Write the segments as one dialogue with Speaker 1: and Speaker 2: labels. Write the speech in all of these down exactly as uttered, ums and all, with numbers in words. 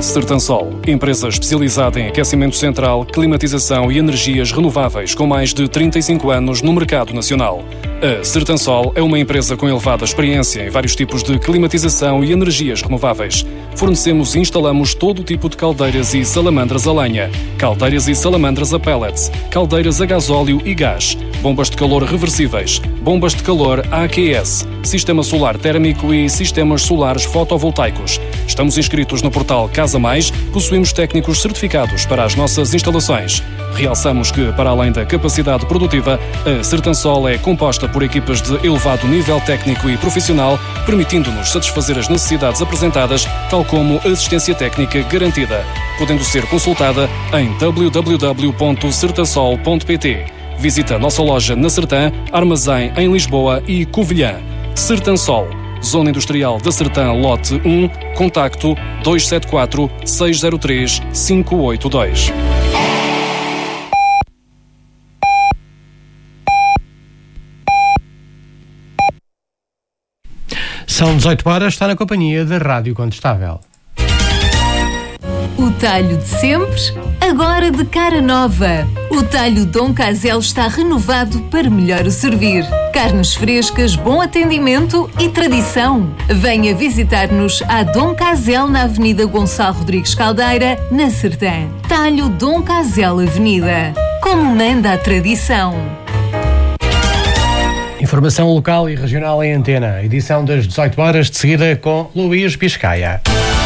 Speaker 1: Sertansol, empresa especializada em aquecimento central, climatização e energias renováveis com mais de trinta e cinco anos no mercado nacional. A Sertansol é uma empresa com elevada experiência em vários tipos de climatização e energias renováveis. Fornecemos e instalamos todo tipo de caldeiras e salamandras a lenha, caldeiras e salamandras a pellets, caldeiras a gasóleo e gás, bombas de calor reversíveis, bombas de calor A Q S, sistema solar térmico e sistemas solares fotovoltaicos. Estamos inscritos no portal Casa Mais, possuímos técnicos certificados para as nossas instalações. Realçamos que, para além da capacidade produtiva, a Sertansol é composta por equipas de elevado nível técnico e profissional, permitindo-nos satisfazer as necessidades apresentadas, tal como assistência técnica garantida, podendo ser consultada em w w w ponto sertansol ponto p t. Visita a nossa loja na Sertã, Armazém em Lisboa e Covilhã. Sertansol, Zona Industrial da Sertã, lote um, contacto dois sete quatro, seis zero três, cinco oito dois.
Speaker 2: São dezoito horas, está na companhia da Rádio Contestável.
Speaker 3: O talho de sempre, agora de cara nova. O talho Dom Casel está renovado para melhor o servir. Carnes frescas, bom atendimento e tradição. Venha visitar-nos à Dom Casel na Avenida Gonçalo Rodrigues Caldeira, na Sertã. Talho Dom Casel Avenida. Como manda a tradição.
Speaker 2: Informação local e regional em antena. Edição das dezoito horas, de seguida com Luís Biscaia.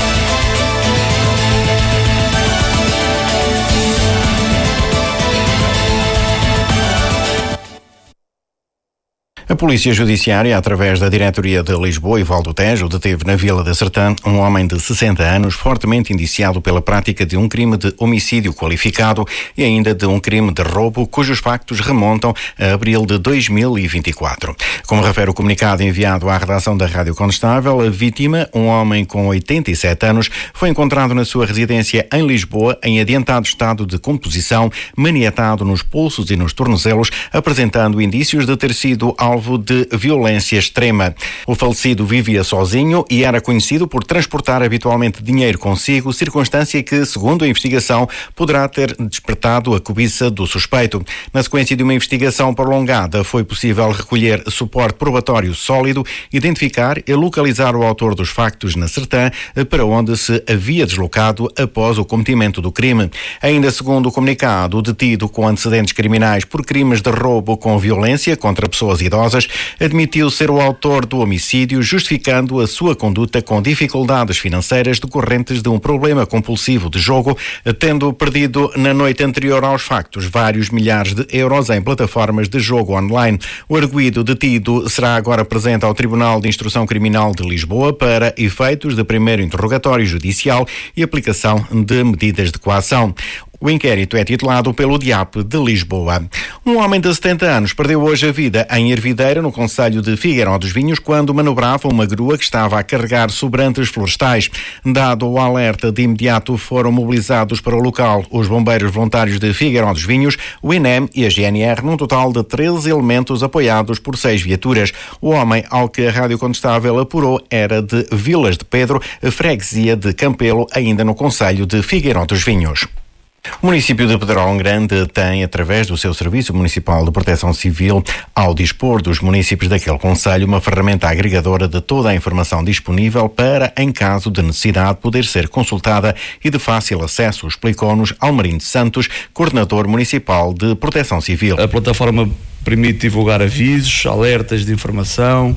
Speaker 4: A Polícia Judiciária, através da Diretoria de Lisboa e Val do Tejo, deteve na Vila da Sertã um homem de sessenta anos fortemente indiciado pela prática de um crime de homicídio qualificado e ainda de um crime de roubo, cujos factos remontam a abril de dois mil e vinte e quatro. Como refere o comunicado enviado à redação da Rádio Contestável, a vítima, um homem com oitenta e sete anos, foi encontrado na sua residência em Lisboa em adiantado estado de composição, maniatado nos pulsos e nos tornozelos, apresentando indícios de ter sido alvo de violência extrema. O falecido vivia sozinho e era conhecido por transportar habitualmente dinheiro consigo, circunstância que, segundo a investigação, poderá ter despertado a cobiça do suspeito. Na sequência de uma investigação prolongada, foi possível recolher suporte probatório sólido, identificar e localizar o autor dos factos na Sertã, para onde se havia deslocado após o cometimento do crime. Ainda segundo o comunicado, o detido com antecedentes criminais por crimes de roubo com violência contra pessoas idosas admitiu ser o autor do homicídio, justificando a sua conduta com dificuldades financeiras decorrentes de um problema compulsivo de jogo, tendo perdido na noite anterior aos factos vários milhares de euros em plataformas de jogo online. O arguido detido será agora presente ao Tribunal de Instrução Criminal de Lisboa para efeitos de primeiro interrogatório judicial e aplicação de medidas de coação. O inquérito é titulado pelo D I A P de Lisboa. Um homem de setenta anos perdeu hoje a vida em Ervideira, no concelho de Figueiró dos Vinhos, quando manobrava uma grua que estava a carregar sobrantes florestais. Dado o alerta, de imediato foram mobilizados para o local os bombeiros voluntários de Figueiró dos Vinhos, o I N E M e a G N R, num total de treze elementos apoiados por seis viaturas. O homem, ao que a Rádio Contestável apurou, era de Vilas de Pedro, freguesia de Campelo, ainda no concelho de Figueiró dos Vinhos. O município de Pedrógão Grande tem, através do seu Serviço Municipal de Proteção Civil, ao dispor dos municípios daquele concelho, uma ferramenta agregadora de toda a informação disponível para, em caso de necessidade, poder ser consultada e de fácil acesso, explicou-nos Almarindo Santos, coordenador municipal de Proteção Civil.
Speaker 5: A plataforma permite divulgar avisos, alertas de informação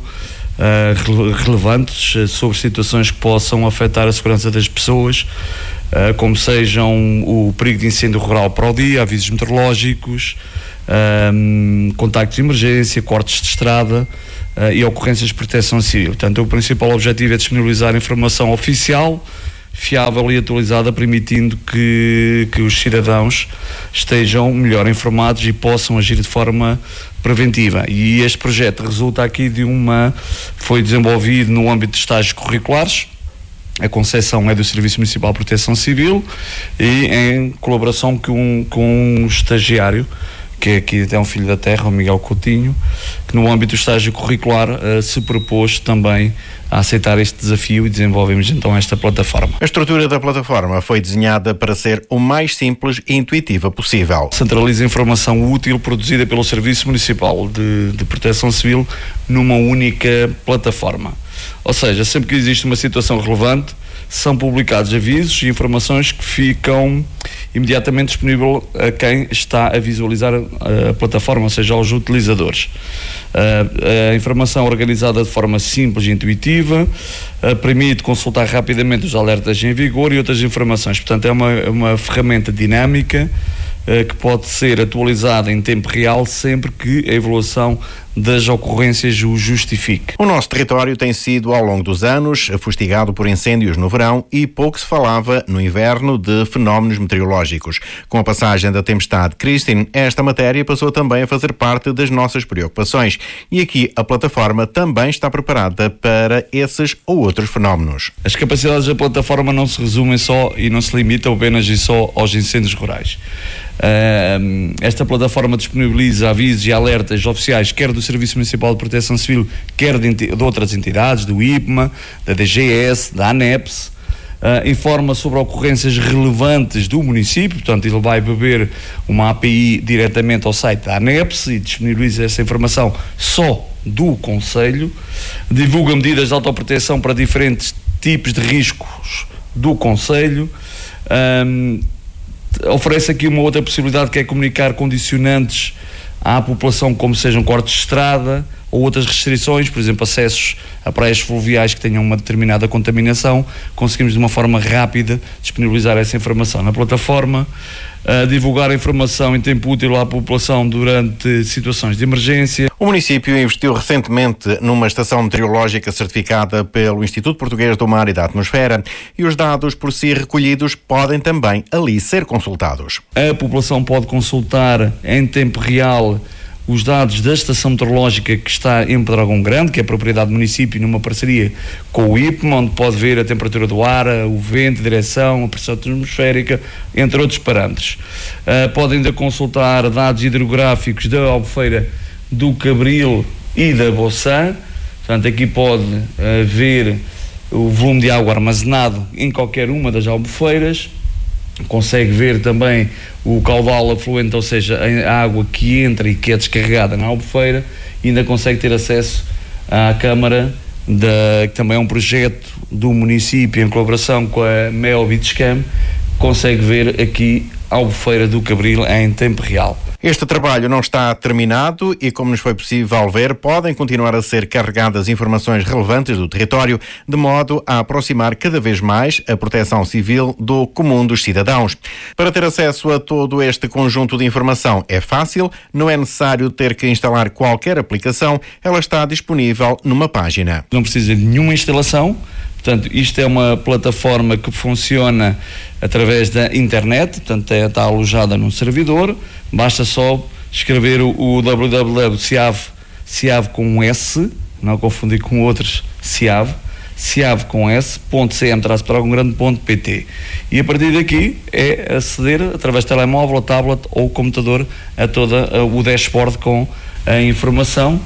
Speaker 5: uh, relevantes uh, sobre situações que possam afetar a segurança das pessoas, Uh, como sejam o perigo de incêndio rural para o dia, avisos meteorológicos, um, contactos de emergência, cortes de estrada uh, e ocorrências de proteção civil. Portanto, o principal objetivo é disponibilizar informação oficial, fiável e atualizada, permitindo que, que os cidadãos estejam melhor informados e possam agir de forma preventiva. E este projeto resulta aqui de uma... foi desenvolvido no âmbito de estágios curriculares. A concessão é do Serviço Municipal de Proteção Civil e em colaboração com, com um estagiário, que que é aqui até um filho da terra, o Miguel Coutinho, que no âmbito do estágio curricular uh, se propôs também a aceitar este desafio e desenvolvemos então esta plataforma.
Speaker 4: A estrutura da plataforma foi desenhada para ser o mais simples e intuitiva possível.
Speaker 5: Centraliza a informação útil produzida pelo Serviço Municipal de, de Proteção Civil numa única plataforma. Ou seja, sempre que existe uma situação relevante, são publicados avisos e informações que ficam imediatamente disponível a quem está a visualizar a, a plataforma, ou seja, aos utilizadores. A, a informação organizada de forma simples e intuitiva, a, permite consultar rapidamente os alertas em vigor e outras informações. Portanto, é uma, uma ferramenta dinâmica a, que pode ser atualizada em tempo real sempre que a evolução das ocorrências o justifique.
Speaker 4: O nosso território tem sido, ao longo dos anos, fustigado por incêndios no verão e pouco se falava no inverno de fenómenos meteorológicos. Com a passagem da tempestade Christine, esta matéria passou também a fazer parte das nossas preocupações. E aqui a plataforma também está preparada para esses ou outros fenómenos.
Speaker 5: As capacidades da plataforma não se resumem só e não se limitam apenas e só aos incêndios rurais. Uh, esta plataforma disponibiliza avisos e alertas oficiais, quer do Serviço Municipal de Proteção Civil, quer de, de outras entidades, do I P M A, da D G S, da ANEPS. Uh, informa sobre ocorrências relevantes do município, portanto ele vai beber uma A P I diretamente ao site da ANEPS e disponibiliza essa informação só do Conselho. Divulga medidas de autoproteção para diferentes tipos de riscos do Conselho. Um, oferece aqui uma outra possibilidade, que é comunicar condicionantes à população, como sejam cortes de estrada ou outras restrições, por exemplo, acessos a praias fluviais que tenham uma determinada contaminação. Conseguimos de uma forma rápida disponibilizar essa informação na plataforma, a divulgar a informação em tempo útil à população durante situações de emergência.
Speaker 4: O município investiu recentemente numa estação meteorológica certificada pelo Instituto Português do Mar e da Atmosfera e os dados por si recolhidos podem também ali ser consultados.
Speaker 5: A população pode consultar em tempo real os dados da estação meteorológica que está em Pedrógão Grande, que é propriedade do município, numa parceria com o I P M A, onde pode ver a temperatura do ar, o vento, a direção, a pressão atmosférica, entre outros parâmetros. Uh, podem ainda consultar dados hidrográficos da Albufeira do Cabril e da Boçã. Portanto, aqui pode uh, ver o volume de água armazenado em qualquer uma das albufeiras. Consegue ver também o caudal afluente, ou seja, a água que entra e que é descarregada na albufeira, e ainda consegue ter acesso à Câmara, da, que também é um projeto do município em colaboração com a Mel Beachcam. Consegue ver aqui a Albufeira do Cabril em tempo real.
Speaker 4: Este trabalho não está terminado e, como nos foi possível ver, podem continuar a ser carregadas informações relevantes do território, de modo a aproximar cada vez mais a proteção civil do comum dos cidadãos. Para ter acesso a todo este conjunto de informação é fácil, não é necessário ter que instalar qualquer aplicação, ela está disponível numa página.
Speaker 5: Não precisa de nenhuma instalação. Portanto, isto é uma plataforma que funciona através da internet, portanto, é, está alojada num servidor. Basta só escrever o, o w w w ponto ciave, ciave com um S, não confundir com outros, ciave, ciave com S, ponto cm traço pedrógão grande ponto pt. E a partir daqui é aceder, através de telemóvel, tablet ou computador, a todo o dashboard com a informação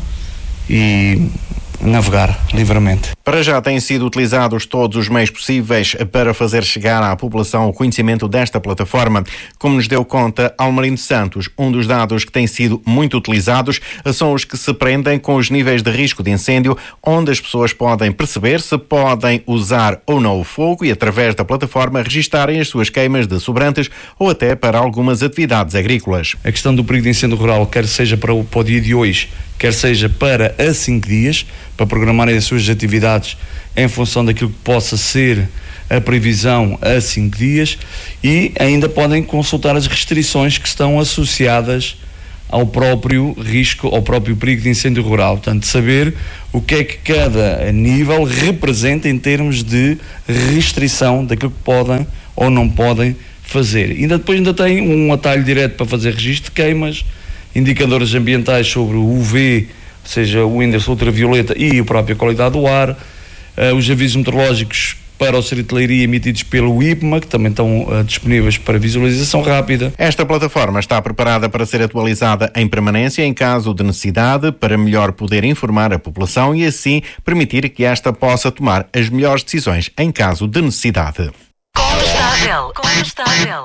Speaker 5: e navegar livremente.
Speaker 4: Para já têm sido utilizados todos os meios possíveis para fazer chegar à população o conhecimento desta plataforma. Como nos deu conta Almarino Santos, um dos dados que têm sido muito utilizados são os que se prendem com os níveis de risco de incêndio, onde as pessoas podem perceber se podem usar ou não o fogo e, através da plataforma, registarem as suas queimas de sobrantes ou até para algumas atividades agrícolas.
Speaker 5: A questão do perigo de incêndio rural, quer seja para o, para o dia de hoje, quer seja para a cinco dias, para programarem as suas atividades em função daquilo que possa ser a previsão a cinco dias, e ainda podem consultar as restrições que estão associadas ao próprio risco, ao próprio perigo de incêndio rural. Portanto, saber o que é que cada nível representa em termos de restrição daquilo que podem ou não podem fazer. Ainda depois ainda tem um atalho direto para fazer registro de queimas, indicadores ambientais sobre o U V, ou seja, o índice ultravioleta e a própria qualidade do ar, uh, os avisos meteorológicos para auxílio de leiria emitidos pelo I P M A, que também estão uh, disponíveis para visualização rápida.
Speaker 4: Esta plataforma está preparada para ser atualizada em permanência em caso de necessidade, para melhor poder informar a população e assim permitir que esta possa tomar as melhores decisões em caso de necessidade.
Speaker 6: Condestável, condestável.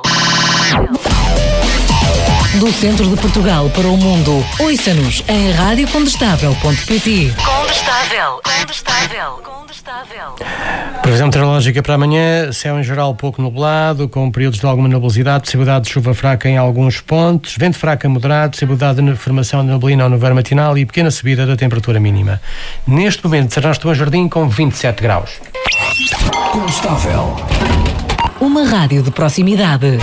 Speaker 7: Do centro de Portugal para o mundo, ouça-nos em rádio condestável ponto pt.
Speaker 6: Condestável, condestável, condestável.
Speaker 2: Previsão meteorológica para amanhã, céu em geral pouco nublado, com períodos de alguma nebulosidade, possibilidade de chuva fraca em alguns pontos, vento fraco a moderado, possibilidade de formação de neblina ao nevoeiro matinal e pequena subida da temperatura mínima. Neste momento, Serrães do Bom Jardim com vinte e sete graus.
Speaker 8: Condestável.
Speaker 7: Uma rádio de proximidade.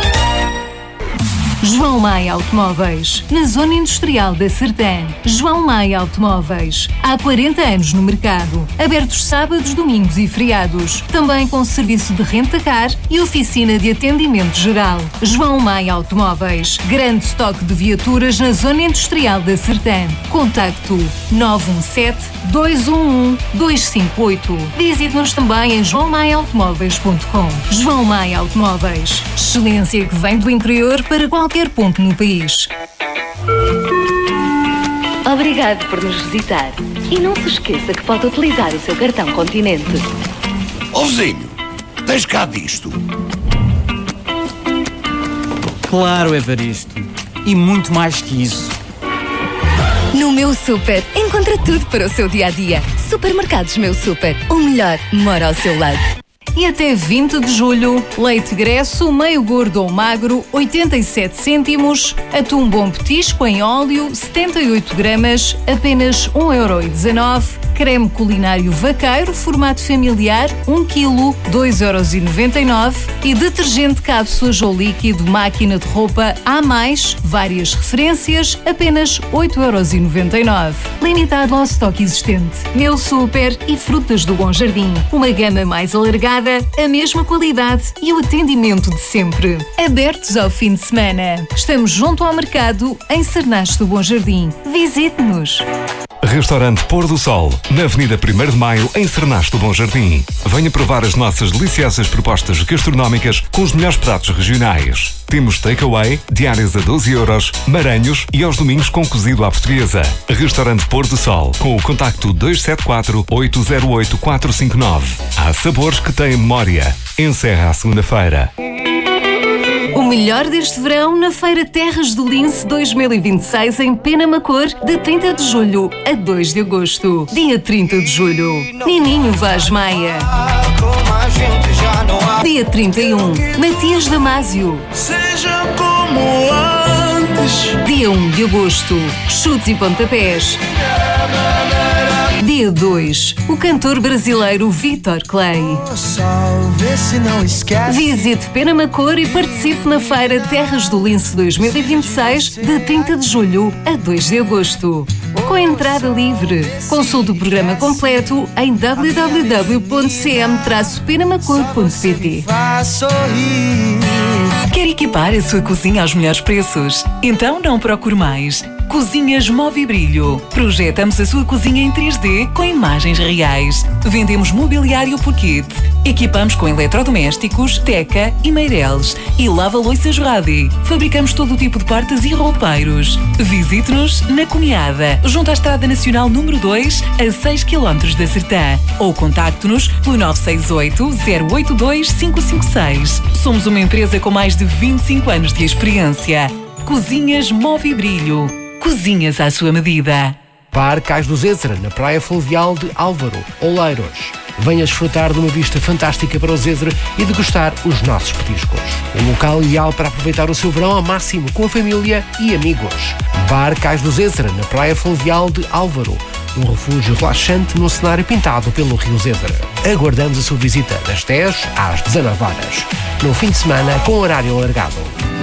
Speaker 3: João Maia Automóveis, na Zona Industrial da Sertã. João Maia Automóveis, há quarenta anos no mercado, abertos sábados, domingos e feriados. Também com serviço de renta-car e oficina de atendimento geral. João Maia Automóveis, grande estoque de viaturas na Zona Industrial da Sertã. Contacto nove um sete, dois um um, dois cinco oito. Visite-nos também em joão maia automóveis ponto com. João Maia Automóveis, excelência que vem do interior para qualquer ponto no país.
Speaker 9: Obrigado por nos visitar. E não se esqueça que pode utilizar o seu cartão Continente.
Speaker 8: Ó vizinho, tens cá disto?
Speaker 10: Claro, Evaristo. E muito mais que isso.
Speaker 11: No Meu Super, encontra tudo para o seu dia-a-dia. Supermercados Meu Super, o melhor mora ao seu lado.
Speaker 3: E até vinte de julho, leite gresso, meio gordo ou magro, oitenta e sete cêntimos, atum bom petisco em óleo, setenta e oito gramas, apenas um euro e dezanove, creme culinário vaqueiro, formato familiar, um quilo, dois euros e noventa e nove e detergente cápsulas ou líquido máquina de roupa A mais, várias referências, apenas oito euros e noventa e nove. Limitado ao estoque existente. Meu Super e Frutas do Bom Jardim. Uma gama mais alargada, a mesma qualidade e o atendimento de sempre. Abertos ao fim de semana. Estamos junto ao mercado, em Serrães do Bom Jardim. Visite-nos.
Speaker 12: Restaurante Pôr do Sol, na Avenida primeiro de Maio, em Serrães do Bom Jardim. Venha provar as nossas deliciosas propostas gastronómicas com os melhores pratos regionais. Temos takeaway, diárias a doze euros, maranhos e aos domingos com cozido à portuguesa. Restaurante Pôr do Sol, com o contacto dois sete quatro, oito zero oito, quatro cinco nove. Há sabores que têm memória. Encerra à segunda-feira.
Speaker 3: O melhor deste verão na Feira Terras do Lince dois mil e vinte e seis em Penamacor, de trinta de julho a dois de agosto. Dia trinta de julho, Nininho Vaz Maia. Dia trinta e um, Matias Damasio.
Speaker 8: Seja como antes.
Speaker 3: Dia um de agosto, Chutes e Pontapés. Dia dois, o cantor brasileiro Vitor Clay. Visite Penamacor e participe na Feira Terras do Lince dois mil e vinte e seis, de trinta de julho a dois de agosto. Com entrada livre. Consulte o programa completo em w w w ponto c m traço penamacor ponto p t.
Speaker 13: Quer equipar a sua cozinha aos melhores preços? Então não procure mais. Cozinhas Movibrilho. Projetamos a sua cozinha em três D com imagens reais. Vendemos mobiliário por kit. Equipamos com eletrodomésticos, teca e meireles. E lava-loiças Radi. Fabricamos todo o tipo de portas e roupeiros. Visite-nos na Cunhada, junto à Estrada Nacional número dois, a seis quilómetros da Sertã. Ou contacte-nos pelo nove seis oito, zero oito dois, cinco cinco seis. Somos uma empresa com mais de vinte e cinco anos de experiência. Cozinhas Movibrilho. Cozinhas à sua medida.
Speaker 2: Parque Cais do Zézera, na Praia Fluvial de Álvaro, Oleiros. Venha desfrutar de uma vista fantástica para o Zézera e degustar os nossos petiscos. Um local ideal para aproveitar o seu verão ao máximo com a família e amigos. Bar Cais do Zézera, na Praia Fluvial de Álvaro. Um refúgio relaxante num cenário pintado pelo Rio Zézera. Aguardamos a sua visita das dez às dezanove horas. No fim de semana, com horário alargado.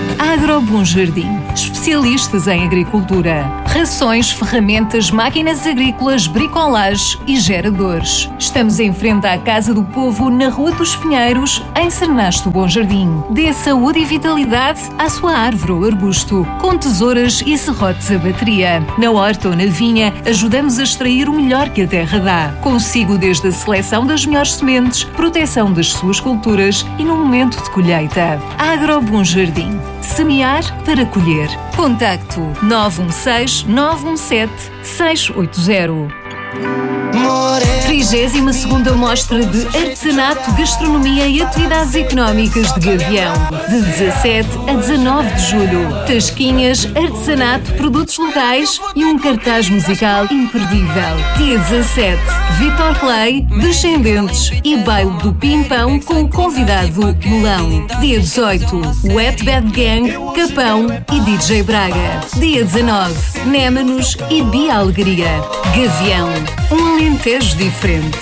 Speaker 3: Agrobom Jardim, especialistas em agricultura. Rações, ferramentas, máquinas agrícolas, bricolage e geradores. Estamos em frente à Casa do Povo, na Rua dos Pinheiros, em Cernasto Bom Jardim. Dê saúde e vitalidade à sua árvore ou arbusto, com tesouras e serrotes a bateria. Na horta ou na vinha, ajudamos a extrair o melhor que a terra dá. Consigo desde a seleção das melhores sementes, proteção das suas culturas e no momento de colheita. Agrobom Jardim. Semear para colher. Contacto nove um seis, nove um sete, seis oito zero. trigésima segunda Mostra de Artesanato, Gastronomia e Atividades Económicas de Gavião, de dezassete a dezanove de julho. Tasquinhas, artesanato, produtos locais e um cartaz musical imperdível. Dia dezassete, Vitor Clay, Descendentes e Baile do Pimpão com o convidado Melão. Dia dezoito, Wet Bad Gang, Capão e D J Braga. Dia dezanove, Némanos e Bia Alegria. Gavião, um Alentejo diferente.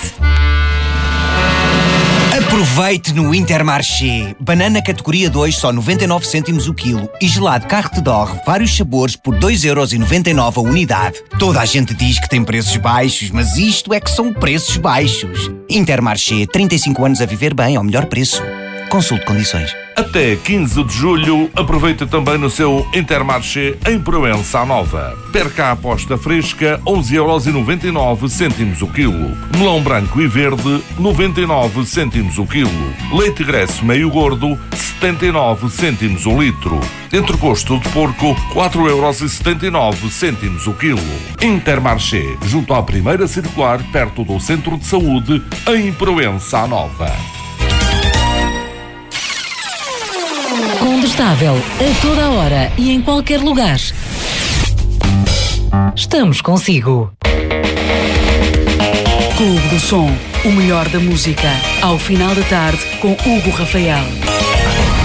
Speaker 14: Aproveite no Intermarché. Banana categoria dois, só noventa e nove cêntimos o quilo. E gelado Carte d'Or, vários sabores por dois euros e noventa e nove a unidade. Toda a gente diz que tem preços baixos, mas isto é que são preços baixos. Intermarché, trinta e cinco anos a viver bem ao melhor preço. Consulte condições.
Speaker 15: Até quinze de julho, aproveita também no seu Intermarché em Proença Nova. Perca a aposta fresca, onze euros e noventa e nove cêntimos o quilo. Melão branco e verde, noventa e nove cêntimos o quilo. Leite Gresso meio gordo, setenta e nove cêntimos o litro. Entrecosto de porco, quatro euros e setenta e nove cêntimos o quilo. Intermarché, junto à primeira circular, perto do Centro de Saúde, em Proença Nova.
Speaker 7: Condestável, a toda hora e em qualquer lugar. Estamos consigo.
Speaker 16: Clube do Som, o melhor da música. Ao final da tarde, com Hugo Rafael.